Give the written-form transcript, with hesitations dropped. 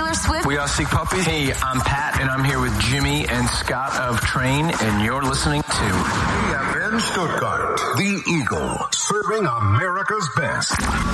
Taylor Swift. We are Sick Puppies. Hey, I'm Pat, and I'm here with Jimmy and Scott of Train, and you're listening to EFN Stuttgart, the Eagle, serving America's best.